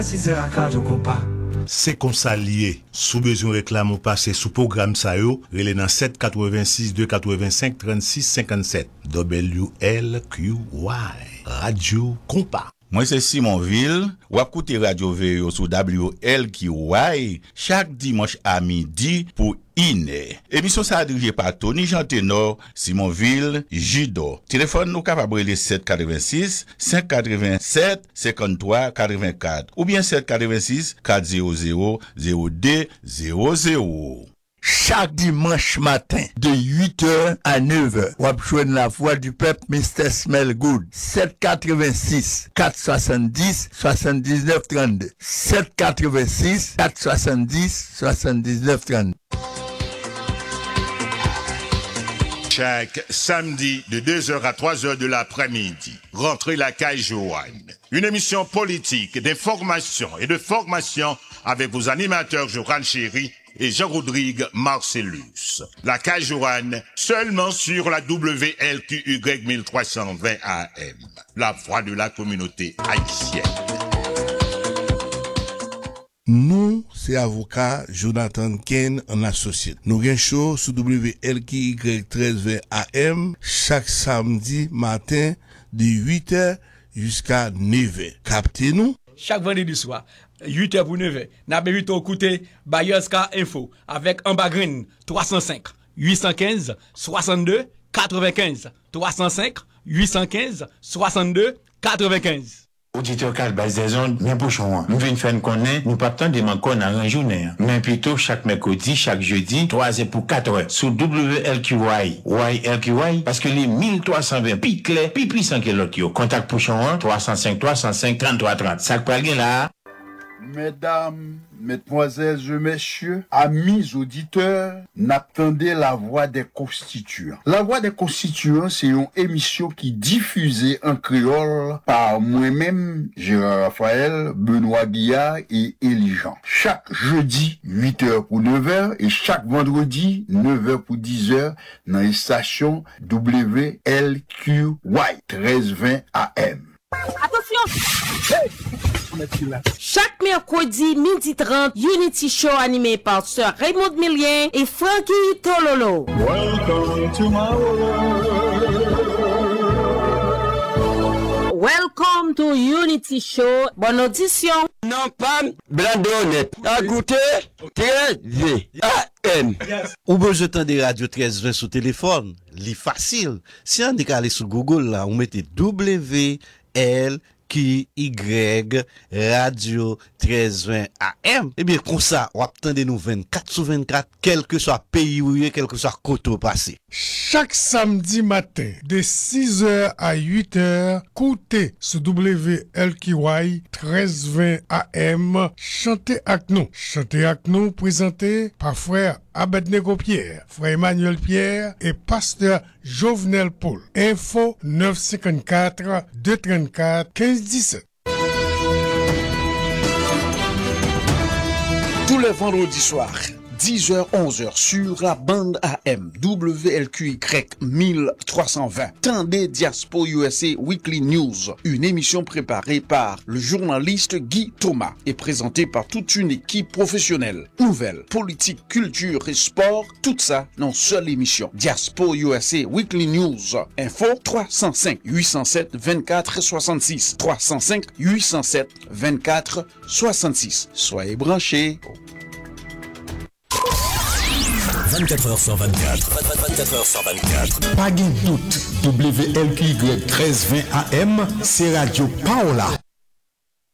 C'est comme ça lié. Sous besoin réclame ou passer sous programme ça yo, relé dans 786 285 36 57. WLQY Radio Compas. Moi c'est Simonville, ou écoutez Radio VO sur WLQY chaque dimanche à midi pour Iné. Émission ça dirigée par Tony Jean Ténor, Simonville, Judo. Téléphone nous capable les 786 587 53 84 ou bien 786 400 0200. Chaque dimanche matin, de 8h à 9h, on va joindre la voix du peuple Mr. Smell Good. 786 470 79 32. 786 470 79 32. Chaque samedi de 2h à 3h de l'après-midi, rentrez la caille Joanne. Une émission politique, d'information et de formation avec vos animateurs Joran Chéri et Jean-Rodrigue Marcellus. La caille Joanne, seulement sur la WLQY 1320 AM. La voix de la communauté haïtienne. Nous, c'est avocat Jonathan Ken en associé. Nous avons show sur WLQY 1320 AM chaque samedi matin de 8h jusqu'à 9h. Captez-nous. Chaque vendredi soir, 8h pour 9h, n'a pas vu écouter Bayoska Info avec Ambagrin 305 815 62 95 305 815 62 95. Auditeur Cal base des ondes, bien bouchon. Nous venons faire connaître, nous pas tant de manquons dans une journée. Mais plutôt chaque mercredi, chaque jeudi, 3h pour 4h. Sous WLQY. YLQY, parce que les 1320 pi clair, pi puissant que l'autre yo. Contact bouchon 305 305 33 30. Ça pas là. Mesdames, mesdemoiselles et messieurs, amis auditeurs, n'attendez la voix des constituants. La voix des constituants, c'est une émission qui diffusée en créole par moi-même, Gérard Raphaël, Benoît Guillard et Élie Jean. Chaque jeudi, 8h pour 9h et chaque vendredi, 9h pour 10h dans les stations WLQY 1320 AM. Attention! Hey! Chaque mercredi, 12h30, Unity Show animé par Sir Raymond Millien et Frankie Tololo. Welcome to my world. Welcome to Unity Show. Bonne audition. Non, pas Blandonnette. À goûter, T-V-A-M. Ou besoin de radio 1320 sur téléphone. Li facile. Si on est allé sur Google, là, on mette WLQY Radio 1320 AM. Eh bien, comme ça, on attendez nous 24 sur 24, quel que soit pays où quel que soit côté passé. Chaque samedi matin, de 6h à 8h, écoutez sur WLQY 1320 AM, chantez avec nous. Chantez avec nous, présenté par frère Abednego Pierre, frère Emmanuel Pierre et pasteur Jovenel Paul. Info 954 234 1517. Tous les vendredis soirs, 10h-11h sur la bande AM WLQY 1320. Tendez Diaspo USA Weekly News, une émission préparée par le journaliste Guy Thomas et présentée par toute une équipe professionnelle. Nouvelles, politique, culture et sport, tout ça dans une seule émission. Diaspo USA Weekly News. Info 305 807 24 66. 305 807 24 66. Soyez branchés. 24h sur 24. 24h sur 24. Pas de doute. WLQY 1320 AM, c'est Radio Paola.